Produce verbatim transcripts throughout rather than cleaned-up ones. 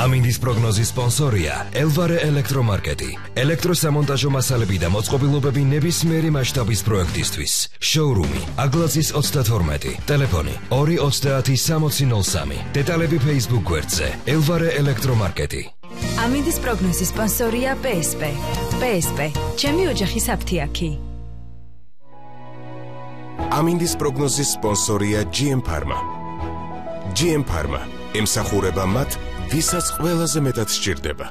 ამინდის პროგნოზის სპონსორია ელვარე ელექტრომარკეტი. ელექტროსამონტაჟო მასალები და მოწყობილობები ნებისმიერი მასშტაბის პროექტისთვის. შოურუმი აგლაძის ოცდათორმეტი. ტელეფონი ორი ოცდაათი სამოცი ნოლ სამი. დეტალები Facebook გვერდზე ელვარე ელექტრომარკეტი. ამინდის პროგნოზის სპონსორია პე ეს პე. პე ეს პე. ჩემი ოჯახის აფთიაქი. ამინდის პროგნოზის სპონსორია ჯი ემ Pharma. ჯი ემ Pharma ემსახურება მათ, ვისაც ყველაზე მეტად სჭირდება.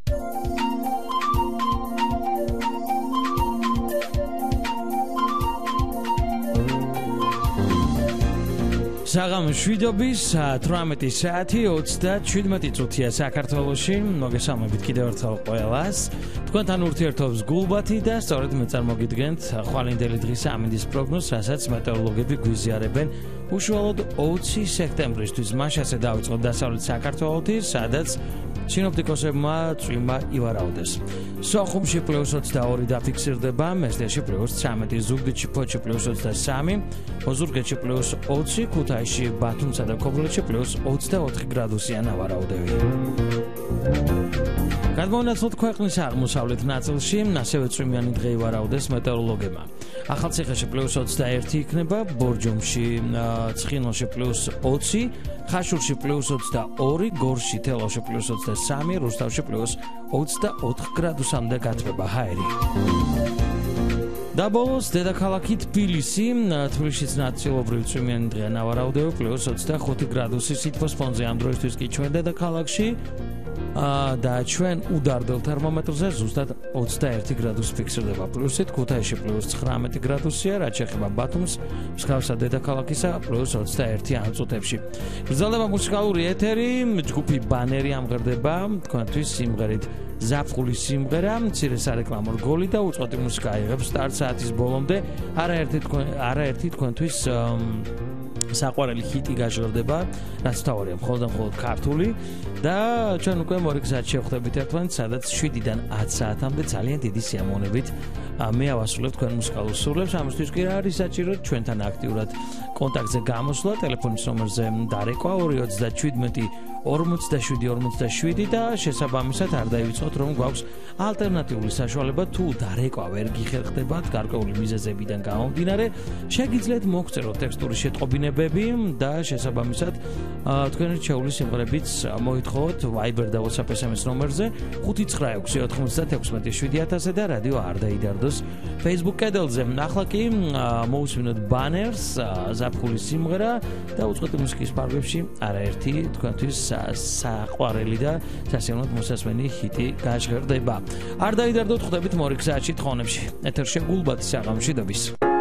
საღამოს შვიდობის თვრამეტი საათი ოცდაშვიდმეტი წუთია საქართველოში. მოგესალმებით კიდევ ერთხელ ყველას. თქვენთან ურთიერთობს გულბათი და სწორედ მე წარმოგიდგენთ ხვალინდელი დღის ამინდის პროგნოზს, რასაც მეტეოროლოგები გვიზიარებენ უშუალოდ ოცი სექტემბრისთვის. მაშასე დავიწყოთ დასავლეთ საქართველოთი, სადაც სინოპტიკოსებმა წვიმა ივარაუდეს. სოხუმში პლუს ოცდაორი დაფიქსირდება, მესტიაში პლუს ცხრამეტი, ზუგდიდში ფოთში პლუს ოცდასამი, ოზურგეთში პლუს ოცი, ქუთაისში, ბათუმსა და ქობულეთში პლუს ოცდაოთხი გრადუსია ნავარაუდები. გადმოვინაცვლოთ ქვეყნის აღმოსავლეთ ნაწილში, ასევე წვიმიანი დღე ივარაუდეს მეტეოროლოგებმა. ახალციხეში პლუს ოცდაერთი იქნება, ბორჯომში, ცხინვალში პლუს ოცი, ხაშურში პლუს ოცდაორი, გორში, თელავში პლუს ოცდასამი, რუსთავში პლუს ოცდაოთხი გრადუსამდე გათბება ჰაერი. და ბოლოს დედაქალაქი თბილისი, თბილისშიც ნაწილობრივ წვიმიანი დღეა ნავარაუდები, პლუს ოცდახუთი გრადუსი სითბოს ფონზე. ამ დროისთვის კი ჩვენ დედაქალაქში და ჩვენ უდარდელ თერმომეტრზე ზუსტად ოცდაერთი გრადუსი ფიქსირდება პლუსით, ქუთაისში პლუს ცხრამეტი გრადუსია, რაც შეეხება ბათუმს, მსგავსად დედაქალაქისა პლუს ოცდაერთი ამ წუთებში. გრძელდება მუსიკალური ეთერი, ჯგუფი ბანერი ამღერდება თქვენთვის სიმღერით ზაფხულის სიმღერა, მცირე სარეკლამო რგოლი და უწყვეტი მუსიკა იღებს სტარტ საათის ბოლომდე. არაერთი თქვენ არაერთი თქვენთვის საყვარელი ჰიტი გაჟღერდება, რაც თავარია მხოლოდ და მხოლოდ ქართული და ჩვენ უკვე მორი გზად შევხვდებით ერთმანეთს, სადაც შვიდიდან ათი საათამდე ძალიან დიდი სიამოვნებით მე ავასრულებ თქვენ მუსიკალურ სურვილებს. ამისთვის კი რა არის საჭირო? ჩვენთან აქტიურად კონტაქტზე გამოსვლა, ტელეფონის ნომერზე დარეკვა ორი ოცდაშვიდმეტი ორმოცდაშვიდი ორმოცდაშვიდი და შესაბამისად არ დაივიწყოთ, რომ გვაქვს ალტერნატიული საშუალება თუ დარეკვა ვერ გიხერხდებათ გარკვეული მიზეზებიდან გამომდინარე, შეგიძლიათ მოგწეროთ ტექსტური შეტყობინებები და შესაბამისად თქვენი რჩეული სიმღერებიც მოითხოვოთ Viber და WhatsApp ეს ემ ეს ნომერზე ხუთი ცხრა ექვსი ოთხმოცდაათი შვიდი ათასი და რადიო არ დაიდარდოს Facebook კედელზე. ახლა კი მოусმინოთ ბანერს, ზაფხულის სიმღერა და უწყვეტი მუსიკის ფარგლებში არაერთი თქვენთვის საყვარელი და სასიამოვნო მოსასმენი ჰიტი გაჟღერდება. არ დაიდარდოთ, ხვდებით მორი გზაში თხოვნებში. ეთერში გულბათი საღამოში დობის.